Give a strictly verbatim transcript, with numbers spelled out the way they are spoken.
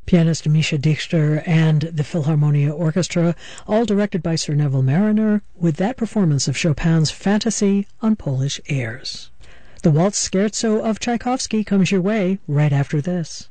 pianist Misha Dichter and the Philharmonia Orchestra, all directed by Sir Neville Marriner, with that performance of Chopin's Fantasy on Polish airs. The Waltz Scherzo of Tchaikovsky comes your way right after this.